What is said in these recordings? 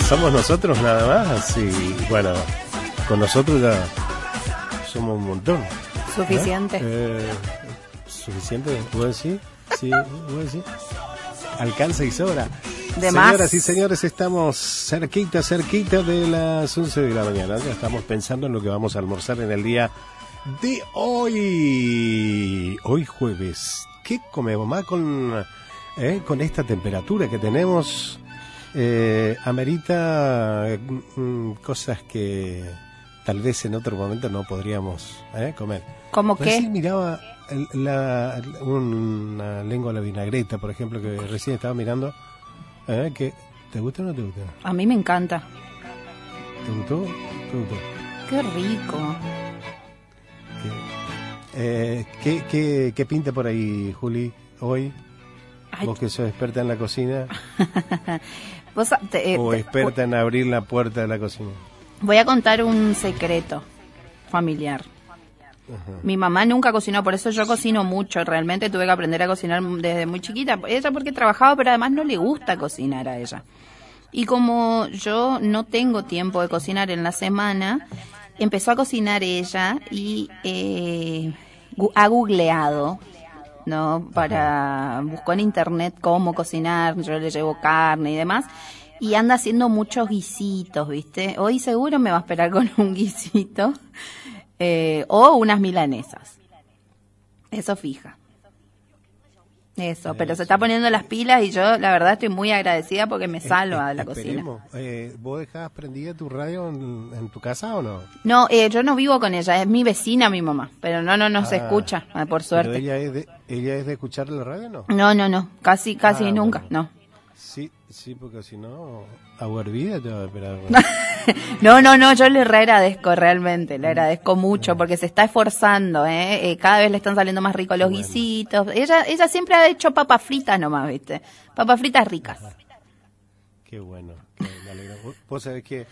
¿Somos nosotros nada más? Sí, bueno, con nosotros ya somos un montón. Suficiente. ¿Suficiente? ¿Puedo decir? Sí, ¿puedo decir? Alcanza y sobra. De más. Señoras y señores, estamos cerquita de las 11 de la mañana. Ya estamos pensando en lo que vamos a almorzar en el día de hoy. Hoy jueves. ¿Qué comemos más con esta temperatura que tenemos? Amerita cosas que tal vez en otro momento no podríamos comer. ¿Cómo qué? Recién miraba una lengua a la vinagreta, por ejemplo, que recién estaba mirando. Que, ¿te gusta o no te gusta? A mí me encanta. ¿Te gustó? ¿Te gustó? Qué rico. ¿Qué pinta por ahí, Juli, hoy? Ay. Vos que sos experta en la cocina. ¿Vos, o experta en abrir la puerta de la cocina. Voy a contar un secreto familiar. Ajá. Mi mamá nunca cocinó, por eso yo cocino mucho. Realmente tuve que aprender a cocinar desde muy chiquita. Ella porque trabajaba, pero además no le gusta cocinar a ella. Y como yo no tengo tiempo de cocinar en la semana, empezó a cocinar ella y ha googleado, ¿no? Buscó en internet cómo cocinar, yo le llevo carne y demás. Y anda haciendo muchos guisitos, ¿viste? Hoy seguro me va a esperar con un guisito. O unas milanesas. Eso fija. Eso, pero se está poniendo las pilas y yo la verdad estoy muy agradecida porque me salva de la cocina. ¿Vos dejás prendida tu radio en tu casa o no? No, yo no vivo con ella, es mi vecina mi mamá, pero no se escucha, por suerte. ¿Pero ella es de escuchar la radio o no? No, casi nunca, bueno. No. Sí, porque si no, agua hervida te va a esperar. No, yo le agradezco realmente, le agradezco mucho porque se está esforzando, cada vez le están saliendo más ricos los guisitos. Ella siempre ha hecho papas fritas nomás, ¿viste? Papas fritas ricas. Ajá. Qué bueno, me alegro. Vos sabés que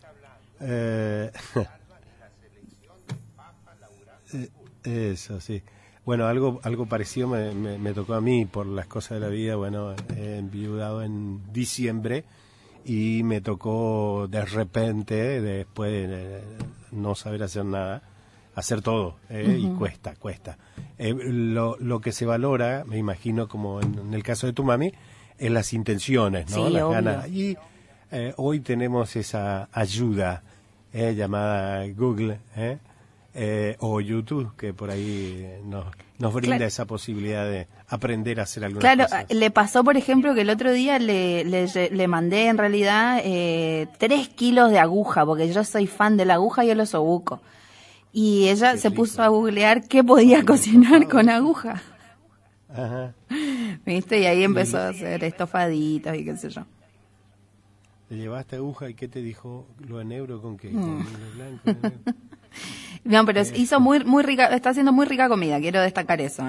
eso, sí. Bueno, algo parecido me tocó a mí por las cosas de la vida. Bueno, he enviudado en diciembre y me tocó de repente, después de no saber hacer nada, hacer todo, y cuesta. Lo que se valora, me imagino, como en el caso de tu mami, es las intenciones, ¿no? Sí, las obvio. ganas. Y hoy tenemos esa ayuda llamada Google, o YouTube, que por ahí nos brinda esa posibilidad de aprender a hacer algunas cosas. Claro, le pasó, por ejemplo, que el otro día le mandé en realidad 3 kilos de aguja, porque yo soy fan de la aguja y el osobuco. Y ella se puso a googlear qué podía cocinar con aguja. Ajá. ¿Viste? Y ahí empezó a hacer estofaditos y qué sé yo. ¿Le llevaste aguja y qué te dijo? ¿Lo en euro con qué? ¿Con lo blanco? No, pero hizo muy rica, está haciendo muy rica comida, quiero destacar eso,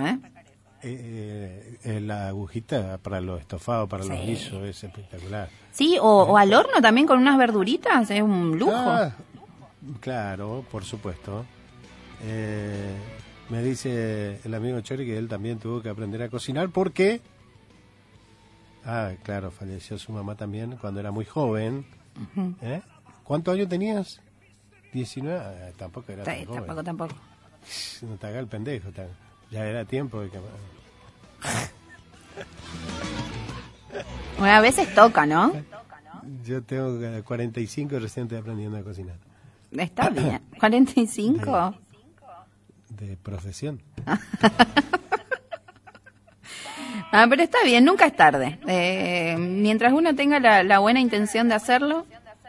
la agujita para los estofados, para los guisos, es espectacular. Sí, o al horno también con unas verduritas, es un lujo. Claro, por supuesto. Me dice el amigo Chori que él también tuvo que aprender a cocinar porque... claro, falleció su mamá también cuando era muy joven. Uh-huh. ¿Cuántos años tenías? 19, tampoco era tan joven. Tampoco. No te haga el pendejo, ya era tiempo de que... Bueno, a veces toca, ¿no? Yo tengo 45 y recién estoy aprendiendo a cocinar. Está bien. ¿45? De profesión. Pero está bien, nunca es tarde. Mientras uno tenga la buena intención de hacerlo...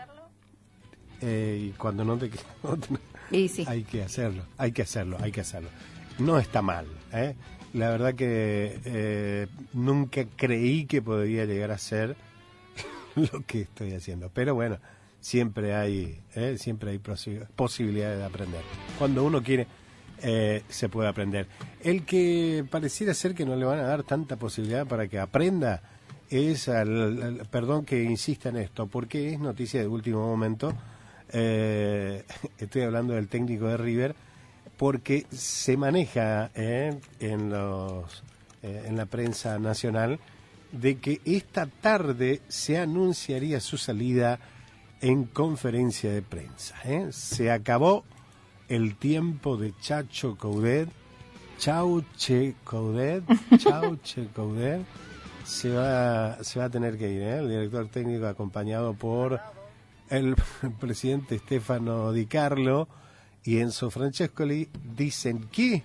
y cuando no te y sí. hay que hacerlo. No está mal, La verdad que nunca creí que podría llegar a ser lo que estoy haciendo, pero bueno, siempre hay posibilidades de aprender. Cuando uno quiere, se puede aprender. El que pareciera ser que no le van a dar tanta posibilidad para que aprenda es perdón que insista en esto, porque es noticia de último momento. Estoy hablando del técnico de River, porque se maneja en la prensa nacional de que esta tarde se anunciaría su salida en conferencia de prensa. Se acabó el tiempo de Chacho Coudet. Chau Che Coudet. Chau Che Coudet. Se va a tener que ir, el director técnico, acompañado por el presidente Stefano Di Carlo y Enzo Francescoli. Dicen que,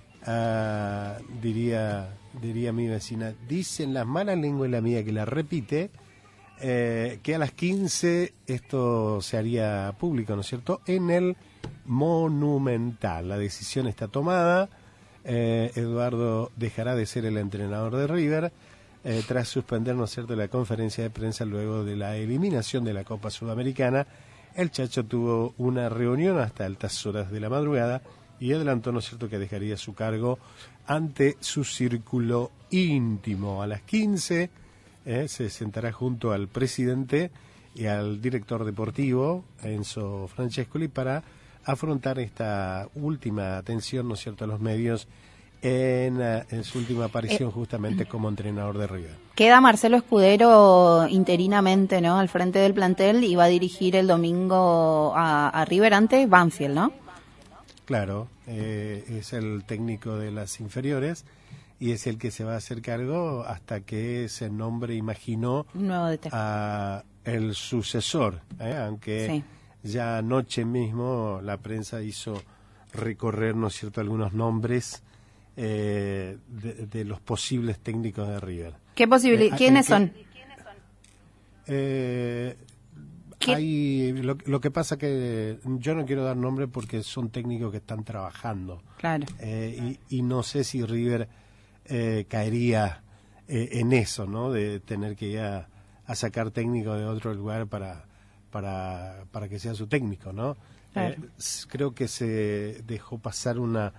diría mi vecina, dicen las malas lenguas, la mía que la repite, que a las 15 esto se haría público, ¿no es cierto?, en el Monumental. La decisión está tomada. Eduardo dejará de ser el entrenador de River tras suspender, ¿no es cierto?, la conferencia de prensa luego de la eliminación de la Copa Sudamericana. El Chacho tuvo una reunión hasta altas horas de la madrugada y adelantó, ¿no es cierto?, que dejaría su cargo ante su círculo íntimo. A las 15 se sentará junto al presidente y al director deportivo, Enzo Francescoli, para afrontar esta última atención, ¿no es cierto?, a los medios en su última aparición justamente como entrenador de River. Queda Marcelo Escudero interinamente, ¿no?, al frente del plantel y va a dirigir el domingo a River ante Banfield, ¿no? Claro, es el técnico de las inferiores y es el que se va a hacer cargo hasta que se nombre, imagino, a el sucesor, aunque ya anoche mismo la prensa hizo recorrer, ¿no es cierto?, algunos nombres de los posibles técnicos de River. ¿Qué posibilidades? ¿Quiénes son? Lo que pasa que yo no quiero dar nombre porque son técnicos que están trabajando. Claro. Y no sé si River caería en eso, ¿no? De tener que ir a sacar técnicos de otro lugar para que sea su técnico, ¿no? Claro. Creo que se dejó pasar una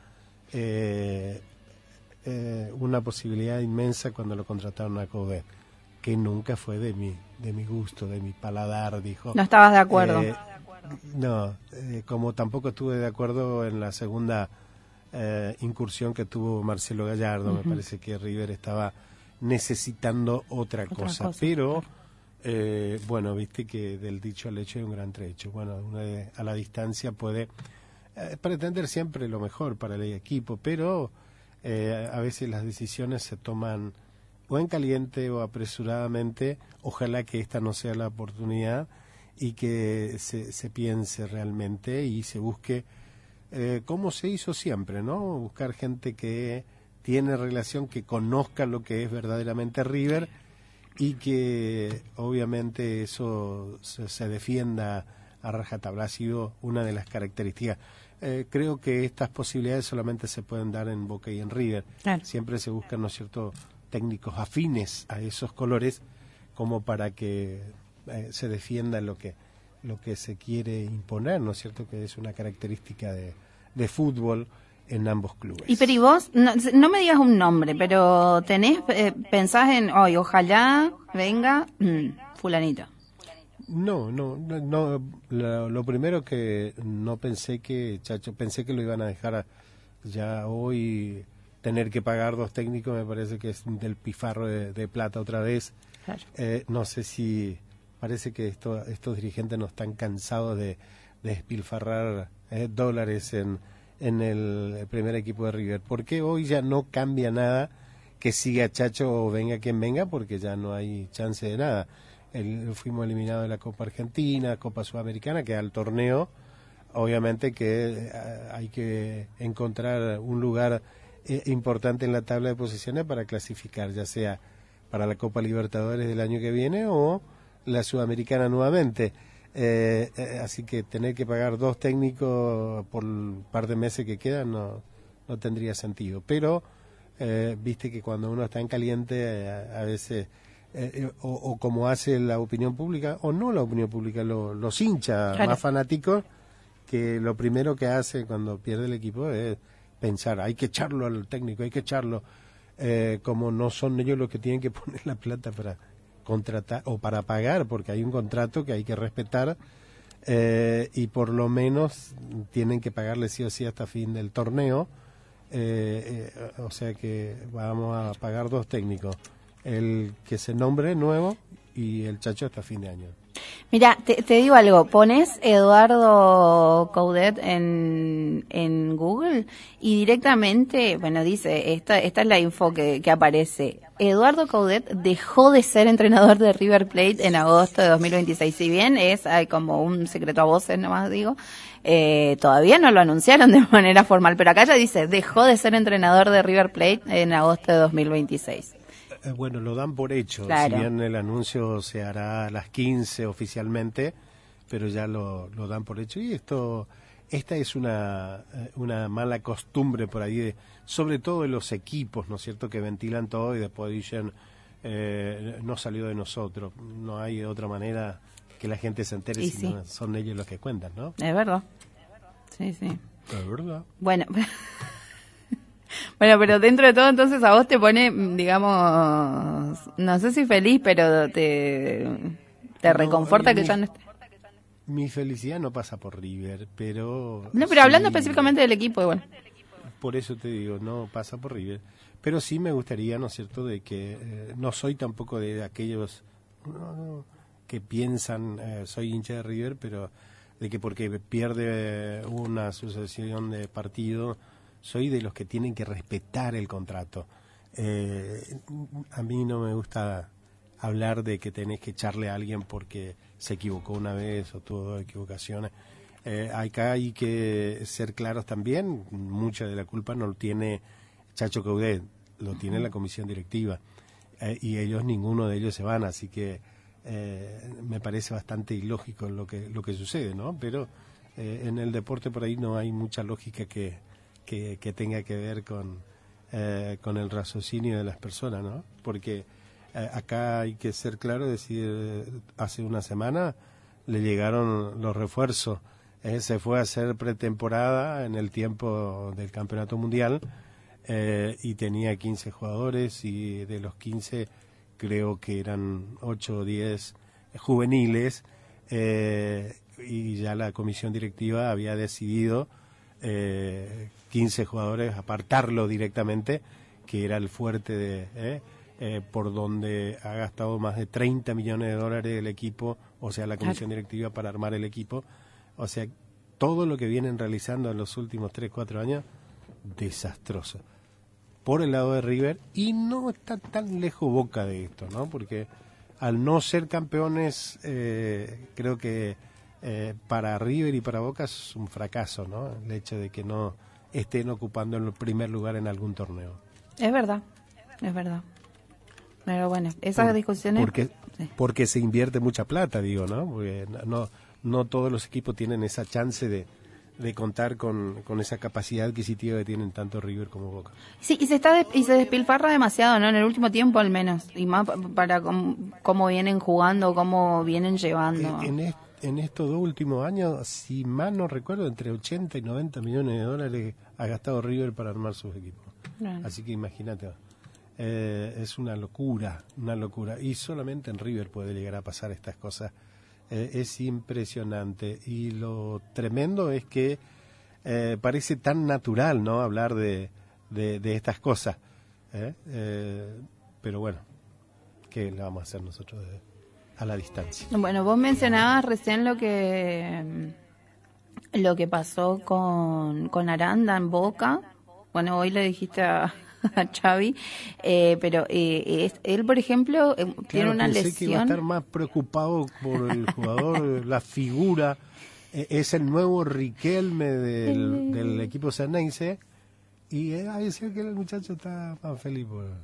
posibilidad inmensa cuando lo contrataron a Coudet, que nunca fue de mi gusto, de mi paladar, dijo. ¿No estabas de acuerdo? No, como tampoco estuve de acuerdo en la segunda incursión que tuvo Marcelo Gallardo. Me parece que River estaba necesitando otra cosa. Pero bueno, viste que del dicho al hecho hay un gran trecho. Bueno, uno a la distancia puede pretender siempre lo mejor para el equipo, pero a veces las decisiones se toman o en caliente o apresuradamente. Ojalá que esta no sea la oportunidad y que se piense realmente y se busque como se hizo siempre, ¿no? Buscar gente que tiene relación, que conozca lo que es verdaderamente River y que obviamente eso se defienda a rajatabla. Ha sido una de las características. Creo que estas posibilidades solamente se pueden dar en Boca y en River. Claro. Siempre se buscan, ¿no es cierto?, técnicos afines a esos colores como para que se defienda lo que se quiere imponer, ¿no es cierto?, que es una característica de fútbol en ambos clubes. Y vos, no me digas un nombre, pero pensás en hoy, ojalá venga fulanito. No, lo primero que no pensé pensé que lo iban a dejar ya hoy, tener que pagar 2 técnicos, me parece que es del pifarro de plata otra vez. Claro. No sé si parece que estos dirigentes no están cansados de despilfarrar dólares en el primer equipo de River. Porque hoy ya no cambia nada que siga Chacho o venga quien venga, porque ya no hay chance de nada. Fuimos eliminados de la Copa Argentina, Copa Sudamericana, que al torneo, obviamente que hay que encontrar un lugar importante en la tabla de posiciones para clasificar, ya sea para la Copa Libertadores del año que viene o la Sudamericana nuevamente. Así que tener que pagar 2 técnicos por un par de meses que quedan no tendría sentido. Pero viste que cuando uno está en caliente a veces o como hace la opinión pública o no la opinión pública, los hinchas claro, más fanáticos, que lo primero que hace cuando pierde el equipo es pensar, hay que echarlo al técnico, hay que echarlo, como no son ellos los que tienen que poner la plata para contratar o para pagar, porque hay un contrato que hay que respetar, y por lo menos tienen que pagarle sí o sí hasta fin del torneo. O sea que vamos a pagar 2 técnicos, el que se nombre nuevo y el Chacho hasta fin de año. Mira, te digo algo, pones Eduardo Coudet en Google y directamente, bueno, dice, esta es la info que aparece. Eduardo Coudet dejó de ser entrenador de River Plate en agosto de 2026. Si bien hay como un secreto a voces, nomás digo, todavía no lo anunciaron de manera formal, pero acá ya dice, dejó de ser entrenador de River Plate en agosto de 2026. Bueno, lo dan por hecho, claro. Si bien el anuncio se hará a las 15 oficialmente, pero ya lo dan por hecho. Y esta es una mala costumbre por ahí, sobre todo de los equipos, ¿no es cierto?, que ventilan todo y después dicen, no salió de nosotros. No hay otra manera que la gente se entere si no son ellos los que cuentan, ¿no? Es verdad. Sí, sí. Es verdad. Bueno... Bueno, pero dentro de todo, entonces, a vos te pone, digamos, no sé si feliz, pero te reconforta que ya no esté. Mi felicidad no pasa por River, pero... No, pero hablando específicamente del equipo, igual. Por eso te digo, no pasa por River. Pero sí me gustaría, ¿no es cierto?, de que no soy tampoco de aquellos que piensan, soy hincha de River, pero de que porque pierde una sucesión de partidos, soy de los que tienen que respetar el contrato. A mí no me gusta hablar de que tenés que echarle a alguien porque se equivocó una vez o tuvo dos equivocaciones. Acá hay que ser claros también, mucha de la culpa no lo tiene Chacho Coudet, lo tiene la comisión directiva, y ninguno de ellos se van, así que me parece bastante ilógico lo que sucede, ¿no? Pero en el deporte por ahí no hay mucha lógica que tenga que ver con el raciocinio de las personas, ¿no? Porque acá hay que ser claro, decir, hace una semana le llegaron los refuerzos, se fue a hacer pretemporada en el tiempo del Campeonato Mundial y tenía 15 jugadores y de los 15 creo que eran 8 o 10 juveniles y ya la comisión directiva había decidido 15 jugadores, apartarlo directamente, que era el fuerte por donde ha gastado más de 30 millones de dólares el equipo, o sea, la comisión directiva para armar el equipo. O sea, todo lo que vienen realizando en los últimos 3, 4 años, desastroso. Por el lado de River, y no está tan lejos Boca de esto, ¿no? Porque al no ser campeones, creo que para River y para Boca es un fracaso, ¿no? El hecho de que no estén ocupando el primer lugar en algún torneo. Es verdad. Pero bueno, esas discusiones... Porque se invierte mucha plata, digo, ¿no? Porque no todos los equipos tienen esa chance de contar con esa capacidad adquisitiva que tienen tanto River como Boca. Sí, y se despilfarra demasiado, ¿no? En el último tiempo al menos, y más para cómo vienen jugando, cómo vienen llevando. En estos 2 últimos años, si mal no recuerdo, entre 80 y 90 millones de dólares ha gastado River para armar sus equipos. Claro. Así que imagínate, es una locura. Y solamente en River puede llegar a pasar estas cosas. Es impresionante. Y lo tremendo es que parece tan natural, ¿no?, hablar de estas cosas. Pero bueno, ¿qué le vamos a hacer nosotros a la distancia? Bueno, vos mencionabas recién lo que pasó con Aranda en Boca. Bueno, hoy le dijiste a Xavi, pero él, por ejemplo, tiene una lesión. Que iba a estar más preocupado por el jugador, la figura, es el nuevo Riquelme del equipo Xeneize, y decía que el muchacho está más feliz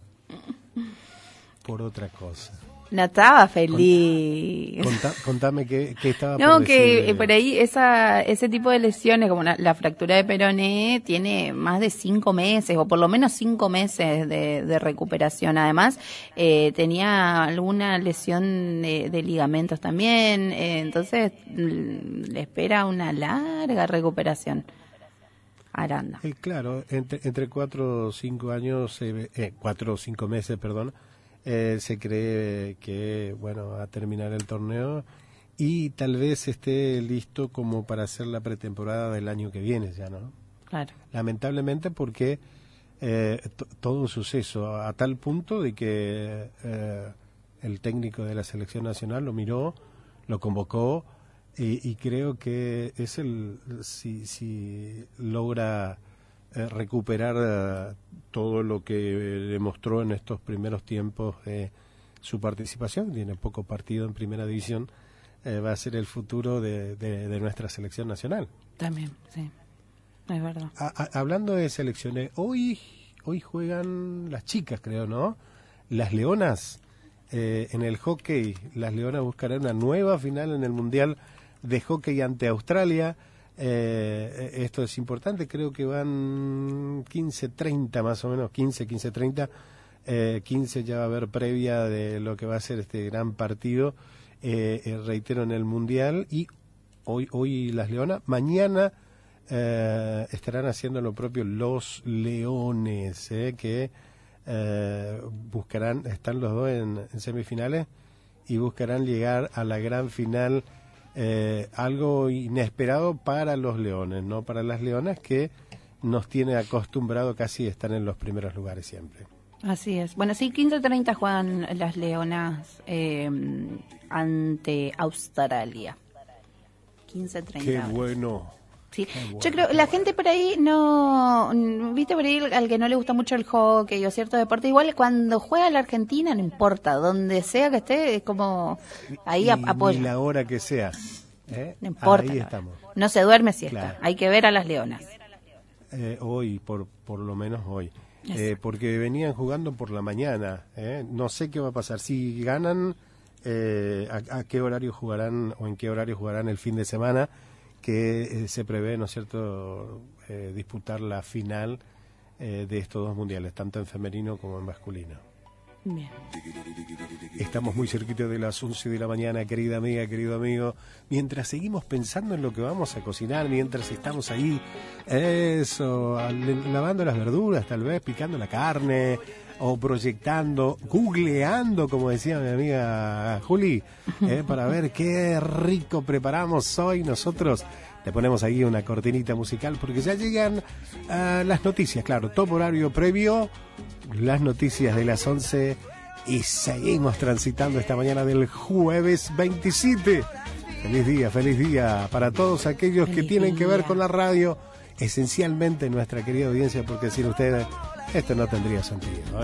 por otra cosa. No estaba feliz. Contame qué estaba no, por que decir, por ahí ese tipo de lesiones, como la fractura de peroné, tiene más de 5 meses, o por lo menos 5 meses de recuperación. Además, tenía alguna lesión de ligamentos también, entonces le espera una larga recuperación. Aranda. Claro, entre 4 o 5 años, 4 o 5 meses, perdón, se cree que, bueno, va a terminar el torneo y tal vez esté listo como para hacer la pretemporada del año que viene ya, ¿no? Claro. Lamentablemente porque todo un suceso, a tal punto de que el técnico de la selección nacional lo miró, lo convocó y creo que es si logra recuperar todo lo que demostró en estos primeros tiempos de su participación, tiene poco partido en primera división, va a ser el futuro de nuestra selección nacional. También, sí, es verdad. Hablando de selecciones, hoy juegan las chicas, creo, ¿no? Las Leonas, en el hockey, las Leonas buscarán una nueva final en el Mundial de Hockey ante Australia. Esto es importante, creo que van 15-30 más o menos, 15-30. 15 ya va a haber previa de lo que va a ser este gran partido, reitero, en el Mundial. Y hoy las Leonas, mañana estarán haciendo lo propio los Leones, que buscarán, están los dos en semifinales y buscarán llegar a la gran final, algo inesperado para los Leones, no para las Leonas, que nos tiene acostumbrado casi a estar en los primeros lugares siempre. Así es. Bueno, sí, 15-30 juegan las Leonas ante Australia. 15-30. Qué bueno. Sí. Qué bueno. Yo creo, la gente por ahí no, viste, por ahí al que no le gusta mucho el hockey o cierto deporte, igual cuando juega la Argentina, no importa, donde sea que esté, es como ahí apoya. Ni la hora que sea. No importa. Ahí estamos. No se duerme siesta. Claro. Hay que ver a las Leonas. Hoy, por lo menos hoy. Porque venían jugando por la mañana. No sé qué va a pasar. Si ganan, a qué horario jugarán o en qué horario jugarán el fin de semana, que se prevé, ¿no es cierto?, disputar la final de estos dos mundiales, tanto en femenino como en masculino. Bien. Estamos muy cerquita de las 11 de la mañana, querida amiga, querido amigo. Mientras seguimos pensando en lo que vamos a cocinar, mientras estamos ahí, lavando las verduras, tal vez, picando la carne, o proyectando, googleando, como decía mi amiga Juli, para ver qué rico preparamos hoy nosotros. Le ponemos ahí una cortinita musical porque ya llegan las noticias, claro, top horario previo, las noticias de las 11, y seguimos transitando esta mañana del jueves 27. Feliz día para todos aquellos que tienen que ver con la radio, esencialmente nuestra querida audiencia, porque sin ustedes esto no tendría sentido,